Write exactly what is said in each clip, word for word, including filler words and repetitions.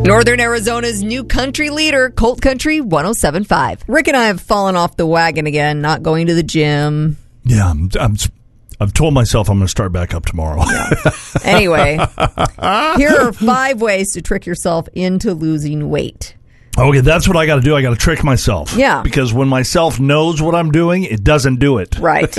Northern Arizona's new country leader, Colt Country one oh seven point five. Rick and I have fallen off the wagon again, not going to the gym. Yeah, I'm, I'm, I've told myself I'm going to start back up tomorrow. Yeah. Anyway, here are five ways to trick yourself into losing weight. Okay, that's what I got to do. I got to trick myself. Yeah. Because when myself knows what I'm doing, it doesn't do it. Right.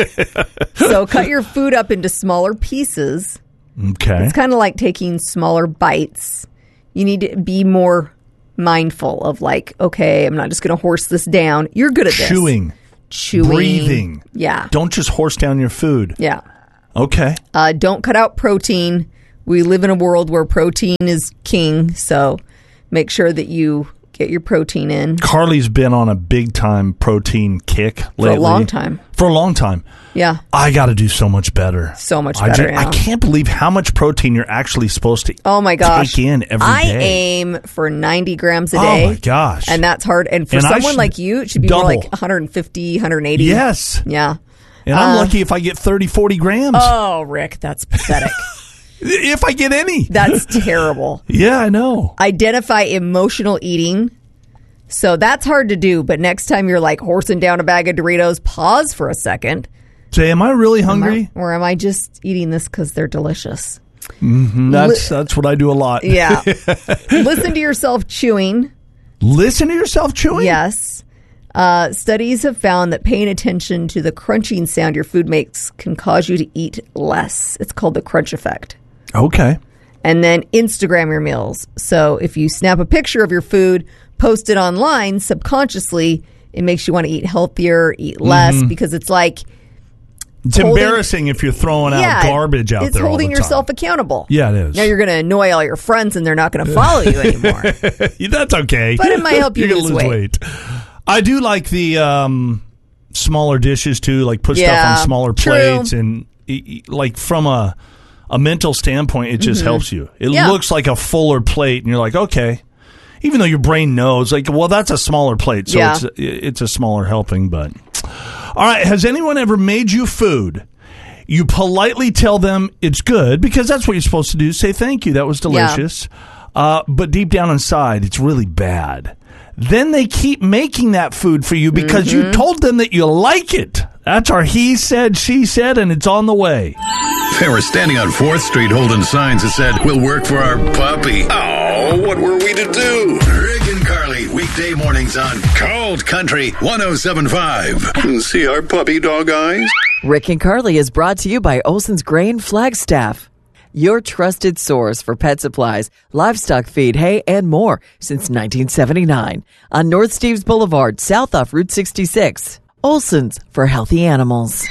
So cut your food up into smaller pieces. Okay. It's kind of like taking smaller bites. You need to be more mindful of like, okay, I'm not just going to horse this down. You're good at this. Chewing. Chewing. Breathing. Yeah. Don't just horse down your food. Yeah. Okay. Uh, don't cut out protein. We live in a world where protein is king, so make sure that you get your protein in. Carly's been on a big-time protein kick lately. For a long time. For a long time. Yeah. I got to do so much better. So much I better, ju- yeah. I can't believe how much protein you're actually supposed to Oh my gosh. take in every I day. aim for ninety grams a day. Oh my gosh. And that's hard. And for And I someone should like you, it should be double. more like one fifty, one eighty. Yes. Yeah. And I'm Uh, lucky if I get thirty, forty grams. Oh, Rick, that's pathetic. If I get any. That's terrible. Yeah, I know. Identify emotional eating. So that's hard to do, but next time you're like horsing down a bag of Doritos, pause for a second. Say, am I really hungry? Am I, or am I just eating this because they're delicious? Mm-hmm. That's that's what I do a lot. Yeah. Listen to yourself chewing. Listen to yourself chewing? Yes. Uh, studies have found that paying attention to the crunching sound your food makes can cause you to eat less. It's called the crunch effect. Okay. And then Instagram your meals. So if you snap a picture of your food, post it online, subconsciously, it makes you want to eat healthier, eat less, mm-hmm. because it's like... It's holding, embarrassing if you're throwing out yeah, garbage out it's there all holding the time. yourself accountable. Yeah, it is. Now you're going to annoy all your friends and they're not going to follow you anymore. That's okay. But it might help you you're lose, lose weight. weight. I do like the um, smaller dishes, too, like put yeah, stuff on smaller true. plates. And like from a, a mental standpoint, it just mm-hmm. helps you. It yeah. looks like a fuller plate, and you're like, okay. Even though your brain knows, like, well, that's a smaller plate, so yeah. it's, it's a smaller helping. But all right, has anyone ever made you food? You politely tell them it's good, because that's what you're supposed to do. Say thank you, that was delicious. Yeah. Uh, but deep down inside, it's really bad. Then they keep making that food for you because mm-hmm. you told them that you like it. That's our he said, she said, and it's on the way. They were standing on fourth Street holding signs that said, "We'll work for our puppy." Oh, what were we to do? Rick and Carly, weekday mornings on Colt Country one oh seven point five. See our puppy dog eyes? Rick and Carly is brought to you by Olson's Grain Flagstaff, your trusted source for pet supplies, livestock feed, hay, and more since nineteen seventy-nine. On North Steves Boulevard, south off Route sixty-six. Olson's for healthy animals.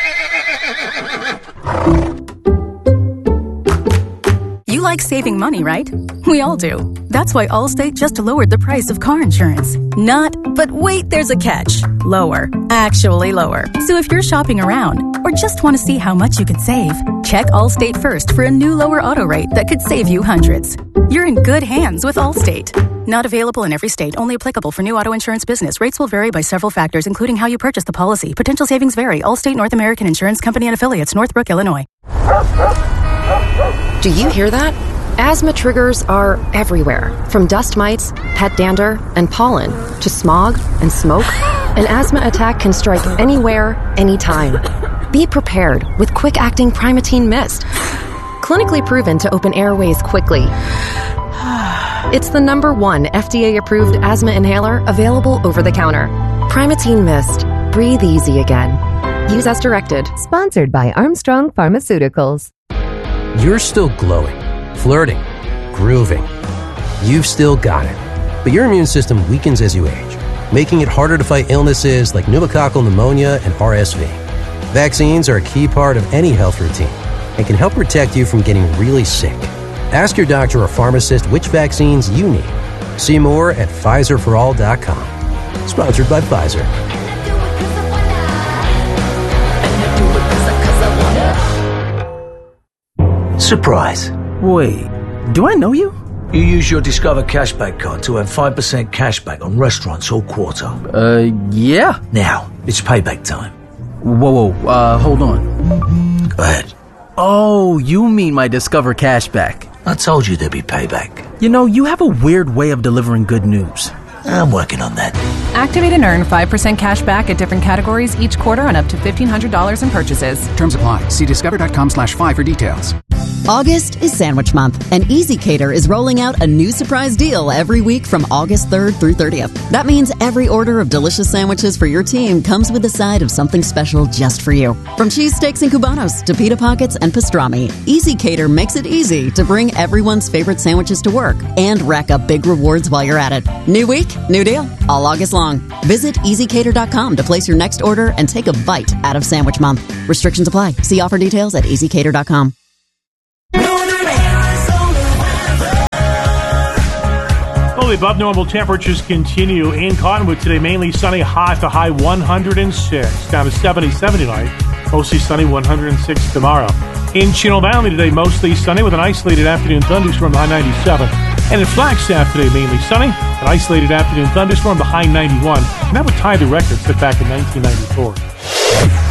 You like saving money, right? We all do. That's why Allstate just lowered the price of car insurance. Not, but wait, there's a catch. Lower. Actually lower. So if you're shopping around or just want to see how much you could save, check Allstate first for a new lower auto rate that could save you hundreds. You're in good hands with Allstate. Not available in every state. Only applicable for new auto insurance business. Rates will vary by several factors, including how you purchase the policy. Potential savings vary. Allstate North American Insurance Company and Affiliates, Northbrook, Illinois. Do you hear that? Asthma triggers are everywhere, from dust mites, pet dander, and pollen, to smog and smoke. An asthma attack can strike anywhere, anytime. Be prepared with quick-acting Primatene Mist. Clinically proven to open airways quickly. It's the number one F D A-approved asthma inhaler available over the counter. Primatene Mist. Breathe easy again. Use as directed. Sponsored by Armstrong Pharmaceuticals. You're still glowing, flirting, grooving. You've still got it. But your immune system weakens as you age, making it harder to fight illnesses like pneumococcal pneumonia and R S V. Vaccines are a key part of any health routine and can help protect you from getting really sick. Ask your doctor or pharmacist which vaccines you need. See more at Pfizer for all dot com. Sponsored by Pfizer. Surprise. Wait, do I know you? You use your Discover Cashback card to earn five percent cashback on restaurants all quarter. Uh, yeah. Now, it's payback time. Whoa, whoa, uh, hold on. Go ahead. Oh, you mean my Discover Cashback. I told you there'd be payback. You know, you have a weird way of delivering good news. I'm working on that. Activate and earn five percent cash back at different categories each quarter on up to fifteen hundred dollars in purchases. Terms apply. See discover.com slash five for details. August is Sandwich Month, and Easy Cater is rolling out a new surprise deal every week from August third through thirtieth. That means every order of delicious sandwiches for your team comes with a side of something special just for you. From cheesesteaks and cubanos to pita pockets and pastrami, Easy Cater makes it easy to bring everyone's favorite sandwiches to work and rack up big rewards while you're at it. New week, new deal, all August long. Visit easy cater dot com to place your next order and take a bite out of Sandwich Month. Restrictions apply. See offer details at easy cater dot com. Well, the above normal temperatures continue in Cottonwood today. Mainly sunny, hot to high one hundred six. Down to seventy-seven tonight. Mostly sunny, one hundred six tomorrow. In Chino Valley today, mostly sunny with an isolated afternoon thunderstorm, the high ninety-seven. And in Flagstaff today, mainly sunny, an isolated afternoon thunderstorm, the high ninety-one. And that would tie the record set back in nineteen ninety-four.